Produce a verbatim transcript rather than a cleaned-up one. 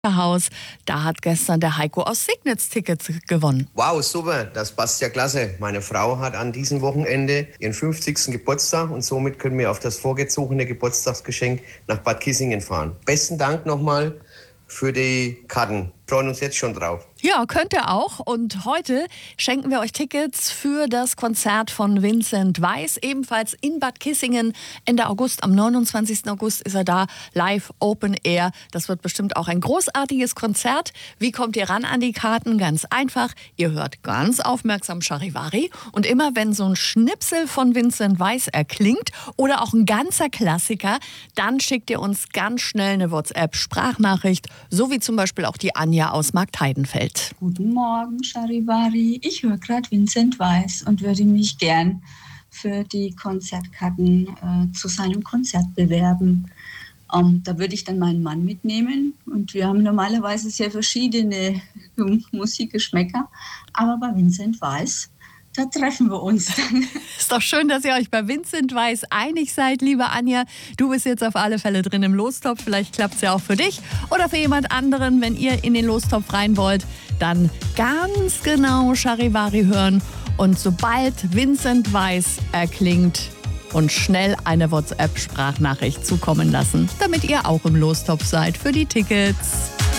Haus. Da hat gestern der Heiko aus Signitz Tickets gewonnen. Wow, super, das passt ja klasse. Meine Frau hat an diesem Wochenende ihren fünfzigsten Geburtstag und somit können wir auf das vorgezogene Geburtstagsgeschenk nach Bad Kissingen fahren. Besten Dank nochmal für die Karten. Wir freuen uns jetzt schon drauf. Ja, könnt ihr auch. Und heute schenken wir euch Tickets für das Konzert von Vincent Weiss, ebenfalls in Bad Kissingen Ende August. Am neunundzwanzigsten August ist er da, live Open Air. Das wird bestimmt auch ein großartiges Konzert. Wie kommt ihr ran an die Karten? Ganz einfach. Ihr hört ganz aufmerksam Charivari und immer wenn so ein Schnipsel von Vincent Weiss erklingt oder auch ein ganzer Klassiker, dann schickt ihr uns ganz schnell eine WhatsApp-Sprachnachricht, so wie zum Beispiel auch die Anja aus Marktheidenfeld. Guten Morgen, Charivari. Ich höre gerade Vincent Weiss und würde mich gern für die Konzertkarten äh, zu seinem Konzert bewerben. Um, da würde ich dann meinen Mann mitnehmen und wir haben normalerweise sehr verschiedene Musikgeschmäcker, aber bei Vincent Weiss, da treffen wir uns dann. Ist doch schön, dass ihr euch bei Vincent Weiss einig seid, liebe Anja. Du bist jetzt auf alle Fälle drin im Lostopf. Vielleicht klappt es ja auch für dich oder für jemand anderen. Wenn ihr in den Lostopf rein wollt, dann ganz genau Charivari hören. Und sobald Vincent Weiss erklingt, und schnell eine WhatsApp-Sprachnachricht zukommen lassen, damit ihr auch im Lostopf seid für die Tickets.